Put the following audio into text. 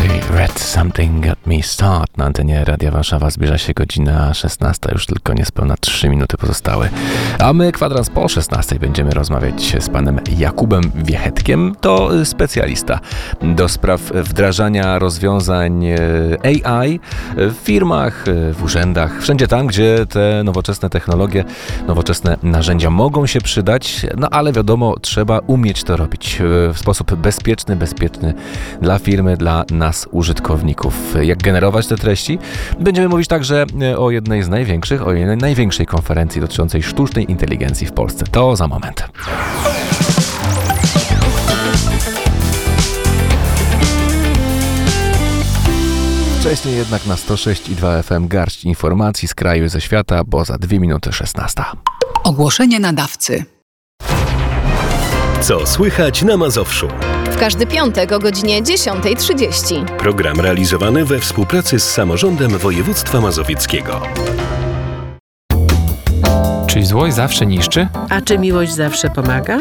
Red Something Got Me Start. Na antenie Radia Warszawa zbliża się godzina 16, już tylko niespełna 3 minuty pozostały. A my kwadrans po 16 będziemy rozmawiać z panem Jakubem Wiechetkiem. To specjalista do spraw wdrażania rozwiązań AI w firmach, w urzędach, wszędzie tam, gdzie te nowoczesne technologie, nowoczesne narzędzia mogą się przydać, no ale wiadomo, trzeba umieć to robić w sposób bezpieczny dla firmy, dla nas użytkowników. Jak generować te treści? Będziemy mówić także o jednej z największych, o jednej największej konferencji dotyczącej sztucznej inteligencji w Polsce. To za moment. Wcześniej jednak na 106,2 FM garść informacji z kraju i ze świata, bo za 2 minuty 16. Ogłoszenie nadawcy. Co słychać na Mazowszu? W każdy piątek o godzinie 10:30. Program realizowany we współpracy z Samorządem Województwa Mazowieckiego. Czy złość zawsze niszczy? A czy miłość zawsze pomaga?